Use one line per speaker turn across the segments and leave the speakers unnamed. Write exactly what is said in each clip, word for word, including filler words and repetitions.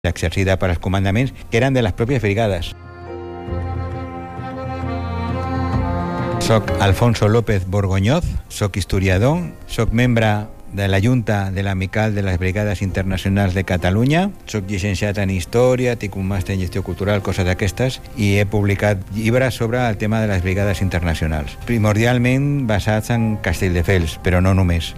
exercida per als comandaments, que eren de les pròpies brigades. Soc Alfonso López Borgoñoz, soc historiador, soc membre de la Junta de l'Amical de les Brigades Internacionals de Catalunya, soc llicenciat en Història, tinc un màster en Gestió Cultural, coses d'aquestes, i he publicat llibres sobre el tema de les brigades internacionals, primordialment basats en Castelldefels, però no només.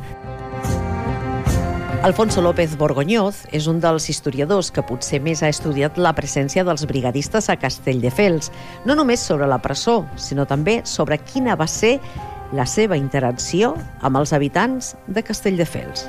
Alfonso López Borgoñoz és un dels historiadors que potser més ha estudiat la presència dels brigadistes a Castelldefels, no només sobre la presó, sinó també sobre quina va ser la seva interacció amb els habitants de Castelldefels.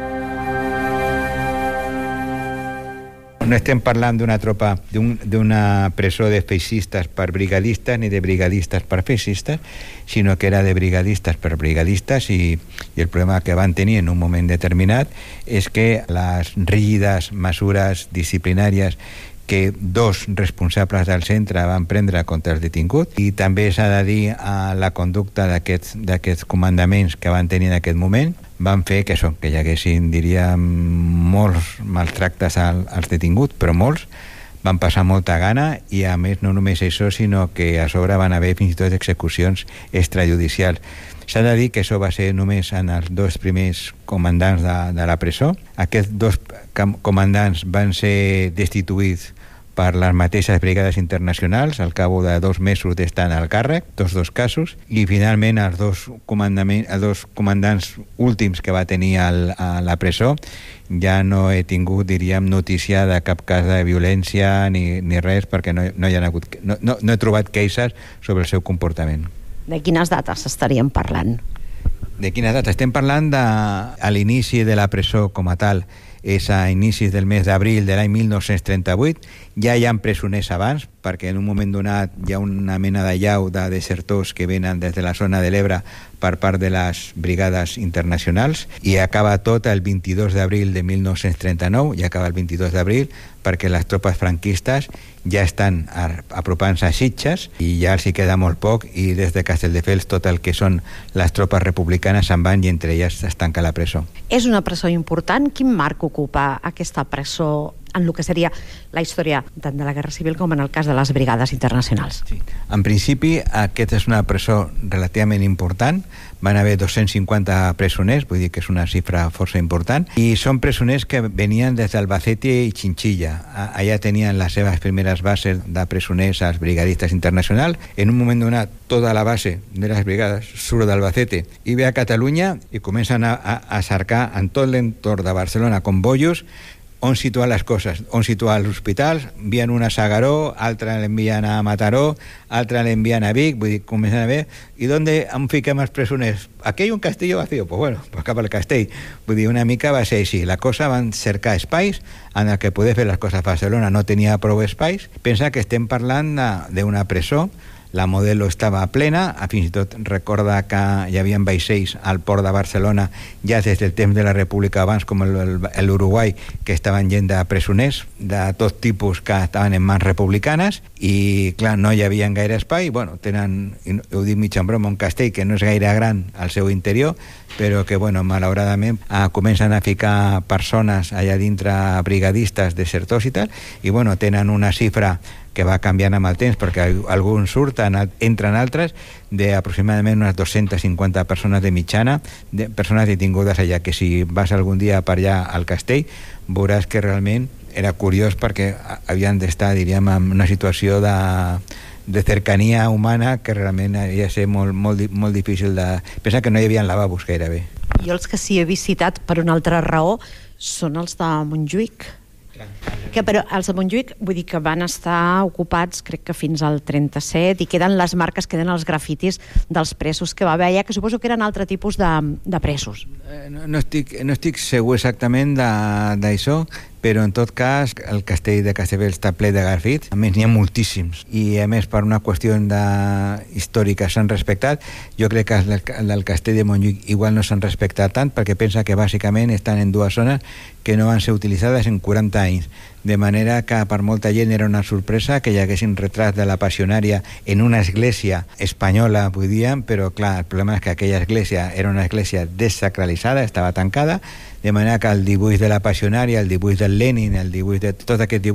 No estem parlant d'una tropa, d'una presó de feixistes per brigadistes ni de brigadistes per feixistes, sinó que era de brigadistes per brigadistes, i, i el problema que van tenir en un moment determinat és que les rígides mesures disciplinàries que dos responsables del centre van prendre contra els detinguts, i també s'ha de dir a la conducta d'aquests d'aquests comandaments que van tenir en aquest moment, van fer que, això, que hi haguessin, diríem, molts maltractes als detinguts, però molts, van passar molta gana, i a més no només això, sinó que a sobre van haver fins i tot execucions extrajudicials. S'ha de dir que això va ser només en els dos primers comandants de, de la presó. Aquests dos comandants van ser destituïts per les mateixes brigades internacionals al cabo de dos mesos d'estar al càrrec, tots dos casos, i finalment els dos, els dos comandants últims que va tenir al, a la presó ja no he tingut, diríem, notícia de cap cas de violència ni, ni res, perquè no, no, hi ha hagut, no, no, no he trobat queixes sobre el seu comportament.
De quines dates estaríem parlant?
De quines dates? Estem parlant de, a l'inici de la presó com a tal, és a inicis del mes d'abril de l'any mil nou-cents trenta-vuit. Ja hi ha presoners abans, perquè en un moment donat hi ha una mena de llau de desertors que venen des de la zona de l'Ebre per part de les brigades internacionals, i acaba tot el vint-i-dos d'abril de mil nou-cents trenta-nou, i acaba el vint-i-dos d'abril perquè les tropes franquistes ja estan apropant-se a Sitges i ja els hi queda molt poc, i des de Castelldefels tot el que són les tropes republicanes se'n van, i entre elles es tanca la presó.
És una presó important? Quin marc ocupa aquesta presó en el que seria la història tant de la Guerra Civil com en el cas de les brigades internacionals?
Sí. En principi, aquesta és una presó relativament important. Van haver dos-cents cinquanta presoners, vull dir que és una xifra força important, i són presoners que venien des d'Albacete i Chinchilla. Allà tenien les seves primeres bases de presoners als brigadistes internacionals. En un moment donat, tota la base de les brigades surt d'Albacete i ve a Catalunya, i comencen a, a, a cercar en tot l'entorn de Barcelona com bojos on situar les coses, on situar els hospitals. Envien una a Sagaró, altra l'envien a Mataró, altra l'envien a Vic, vull dir, comencen a ver, i on em fiquem els presoners? Aquí hi ha un castillo vacío, pues bueno, pues cap al castell. Vull dir, una mica va ser així. La cosa van cercar espais en el que poder fer les coses a Barcelona, no tenia prou espais. Pensa que estem parlant d'una presó. La Modelo estava plena, fins i tot recorda que hi havia vaixells al port de Barcelona ja des del temps de la República abans, com l'Uruguai, que estaven gent de presoners de tot tipus que estaven en mans republicanes, i clar, no hi havia gaire espai. Bueno, tenen, ho dic mig en broma, un castell que no és gaire gran al seu interior, però que, bueno, malauradament eh, comencen a ficar persones allà dintre, brigadistes, desertors i tal, i bueno, tenen una xifra que va canviant amb el temps, perquè alguns surten, entren altres, d'aproximadament unes dos-centes cinquanta persones de mitjana, de persones detingudes allà, que si vas algun dia per allà al castell, veuràs que realment era curiós, perquè havien d'estar, diríem, en una situació de, de cercania humana que realment havia de ser molt, molt, molt difícil de... Pensa que no hi havia lavabos gairebé.
Jo els que sí he visitat per una altra raó són els de Montjuïc. Que, però els de Montjuïc, vull dir que van estar ocupats, crec que fins al trenta-set, i queden les marques, queden els grafitis dels presos que va haver allà, que suposo que eren altre tipus de, de presos.
No, no, estic, no estic segur exactament d'això, però en tot cas el castell de Castelldefels està ple de grafits, a més n'hi ha moltíssims, i a més per una qüestió de... històrica s'han respectat. Jo crec que el del castell de Montjuïc igual no s'han respectat tant, perquè pensa que bàsicament estan en dues zones que no van ser utilitzades en quaranta anys, de manera que per molta gent era una sorpresa que hi haguessin retrats de la passionària en una església espanyola, vull dir, però clar, el problema és que aquella església era una església desacralitzada, estava tancada, de manera que el dibuix de la Passionària, el dibuix del Lenin, el dibuix de tot aquest dibuix